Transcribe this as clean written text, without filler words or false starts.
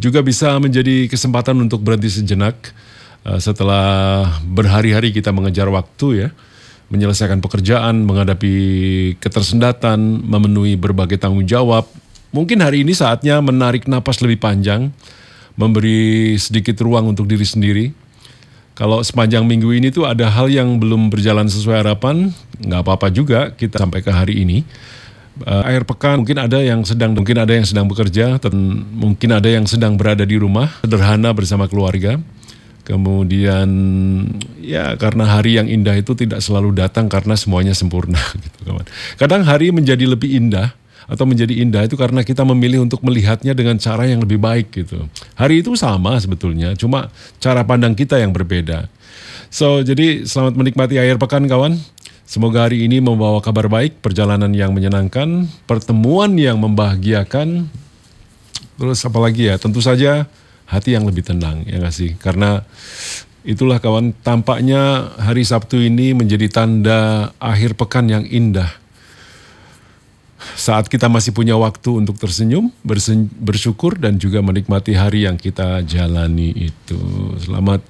juga bisa menjadi kesempatan untuk berhenti sejenak setelah berhari-hari kita mengejar waktu ya, menyelesaikan pekerjaan, menghadapi ketersendatan, memenuhi berbagai tanggung jawab. Mungkin hari ini saatnya menarik napas lebih panjang, memberi sedikit ruang untuk diri sendiri. Kalau sepanjang minggu ini tuh ada hal yang belum berjalan sesuai harapan, nggak apa-apa juga kita sampai ke hari ini. Akhir pekan mungkin ada yang sedang bekerja, dan mungkin ada yang sedang berada di rumah sederhana bersama keluarga. Kemudian ya karena hari yang indah itu tidak selalu datang karena semuanya sempurna gitu kawan. Kadang hari menjadi lebih indah atau menjadi indah itu karena kita memilih untuk melihatnya dengan cara yang lebih baik gitu. Hari itu sama sebetulnya, cuma cara pandang kita yang berbeda. So, jadi selamat menikmati akhir pekan kawan. Semoga hari ini membawa kabar baik, perjalanan yang menyenangkan, pertemuan yang membahagiakan. Terus apalagi ya, tentu saja hati yang lebih tenang, ya nggak sih? Karena itulah kawan, tampaknya hari Sabtu ini menjadi tanda akhir pekan yang indah. Saat kita masih punya waktu untuk tersenyum, bersyukur dan juga menikmati hari yang kita jalani itu. Selamat